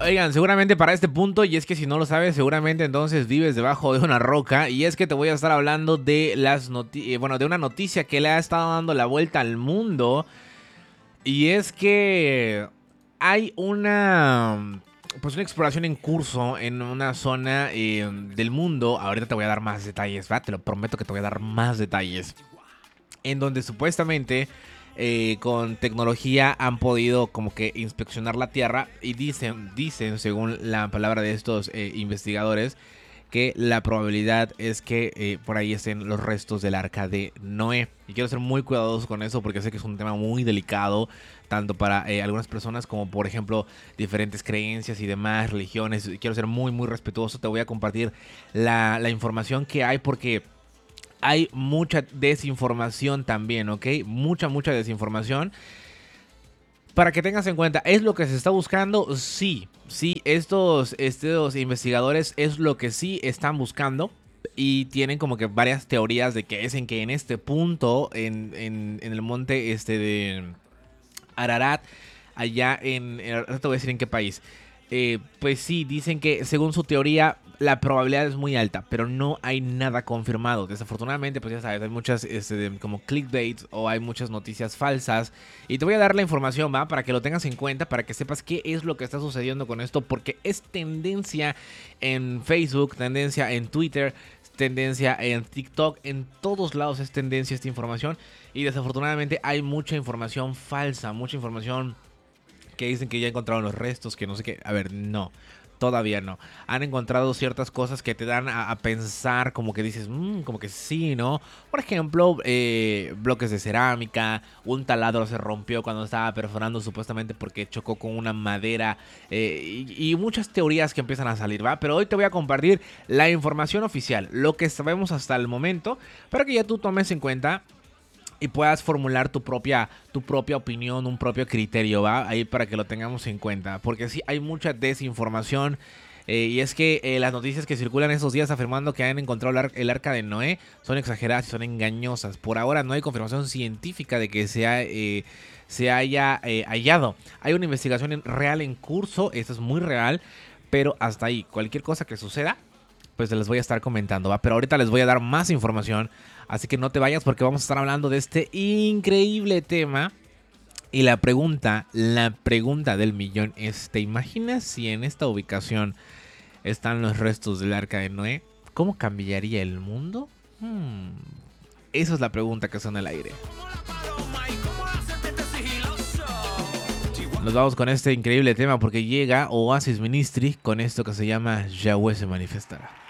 Oigan, seguramente para este punto, y es que si no lo sabes, seguramente entonces vives debajo de una roca. Y es que te voy a estar hablando de de una noticia que le ha estado dando la vuelta al mundo. Y es que hay una exploración en curso en una zona del mundo. Ahorita te voy a dar más detalles, ¿va? Te lo prometo que te voy a dar más detalles. En donde supuestamente con tecnología han podido como que inspeccionar la Tierra y dicen según la palabra de estos investigadores, que la probabilidad es que por ahí estén los restos del arca de Noé. Y quiero ser muy cuidadoso con eso porque sé que es un tema muy delicado, tanto para algunas personas como por ejemplo diferentes creencias y demás religiones. Quiero ser muy muy respetuoso. Te voy a compartir la información que hay porque hay mucha desinformación también, ¿ok? Mucha desinformación. Para que tengas en cuenta, ¿es lo que se está buscando? Sí, estos investigadores es lo que sí están buscando. Y tienen como que varias teorías de que es en que en este punto, en el monte de Ararat, allá ahora te voy a decir en qué país. Pues sí, dicen que según su teoría la probabilidad es muy alta, pero no hay nada confirmado. Desafortunadamente, pues ya sabes, hay muchas como clickbait o hay muchas noticias falsas. Y te voy a dar la información, ¿va? Para que lo tengas en cuenta, para que sepas qué es lo que está sucediendo con esto, porque es tendencia en Facebook, tendencia en Twitter, tendencia en TikTok, en todos lados es tendencia esta información. Y desafortunadamente hay mucha información falsa, mucha información que dicen que ya encontraron los restos, que no sé qué. A ver, no, todavía no. Han encontrado ciertas cosas que te dan a pensar, como que dices, como que sí, ¿no? Por ejemplo, bloques de cerámica, un taladro se rompió cuando estaba perforando supuestamente porque chocó con una madera y muchas teorías que empiezan a salir, ¿va? Pero hoy te voy a compartir la información oficial, lo que sabemos hasta el momento, para que ya tú tomes en cuenta y puedas formular tu propia opinión, un propio criterio, ¿va? Ahí para que lo tengamos en cuenta. Porque sí, hay mucha desinformación. Y es que las noticias que circulan estos días afirmando que han encontrado el arca de Noé son exageradas y son engañosas. Por ahora no hay confirmación científica de que se haya hallado. Hay una investigación real en curso, esto es muy real, pero hasta ahí. Cualquier cosa que suceda, pues les voy a estar comentando, ¿va? Pero ahorita les voy a dar más información, así que no te vayas porque vamos a estar hablando de este increíble tema. Y la pregunta del millón es, ¿te imaginas si en esta ubicación están los restos del arca de Noé? ¿Cómo cambiaría el mundo? Esa es la pregunta que está en el aire. Nos vamos con este increíble tema porque llega Oasis Ministry con esto que se llama Yahweh se manifestará.